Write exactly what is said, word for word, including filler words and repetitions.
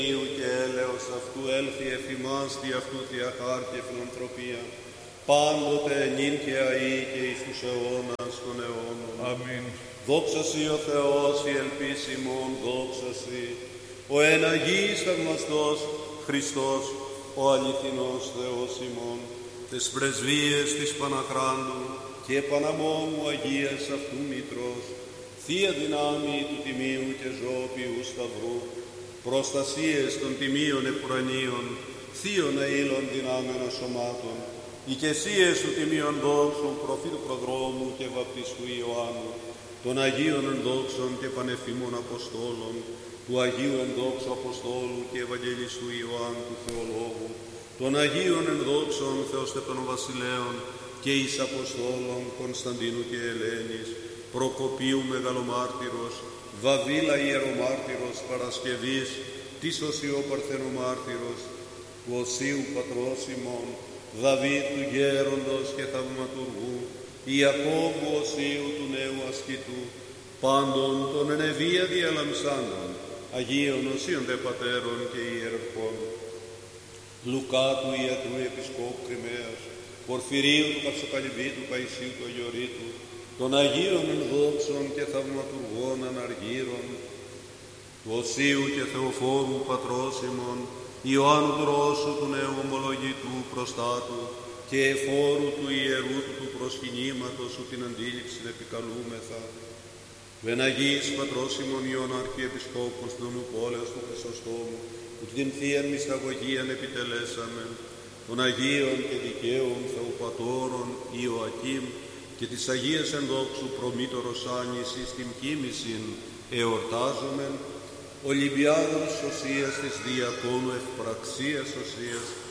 και έλεος αυτού έλθει εφημάς δι' αυτού θεία χάρτη και φιλανθρωπία, πάντοτε νυν και αεί και εις τους αιώνας των αιώνων. Αμήν. Δόξα Σοι ο Θεός, η ελπίς ημών, δόξα Σοι, ο εν Αγίης θαυμαστός Χριστός, ο αληθινός Θεός ημών, τες πρεσβείες της Παναχράντου και Παναμόμου Αγίας αυτού Μητρός, θεία δυνάμει του Τιμίου και Ζώπιου Σταυρού, προστασίες των τιμίων επουρανίων, θείων αήλων δυνάμεων σωμάτων, οικεσίες του Τιμίων δόξου προφήτου προδρόμου και βαπτιστού Ιωάννου, των Αγίων ενδόξων και πανεφήμων Αποστόλων, του Αγίου ενδόξου Αποστόλου και Ευαγγελιστού Ιωάννου του Θεολόγου, των Αγίων ενδόξων Θεοστεπτών Βασιλέων και εις Αποστόλων Κωνσταντίνου και Ελένης, Προκοπίου Μεγαλομάρτυρος, Βαβίλα Ιερομάρτυρος, Παρασκευής, Τίσος Ιω Παρθενομάρτυρος, του Οσίου Πατρός ημών, Δαβίδ του Γέροντος και Θαυματουργού, Ιακώβου Οσίου του Νέου Ασκητού, πάντων των ενεβία διαλαμψάντων, Αγίων Οσίων δε Πατέρων και Ιεραρχών, Λουκά του Ιατρού Επισκόπου Κρυμαίας, Πορφυρίου του Καυσοκαλυβίτου Παϊσίου του Αγιορείτου, των Αγίων ενδόξων και θαυματουργών αναργύρων, του Οσίου και Θεοφόρου Πατρός ημών, Ιωάννου του Ρώσου του Νέου Ομολογητού Προστάτου και εφόρου του Ιερού του, του προσκυνήματος σου την αντίληψη επικαλούμεθα, του εν Αγίης Πατρός ημών Ιων Αρχιεπισκόπους του νου πόλεως του Χρυσοστόμου, που την θείαν μυσταγωγίαν επιτελέσαμε, των Αγίων και δικαίων Θεοπατώρων Ιωακήμ και της Αγίας ενδόξου προμήτωρος Άνης εις την κοίμησιν εορτάζομεν, Ολυμπιάδος σωσίας της Διακόνου ευπραξίας σωσίας,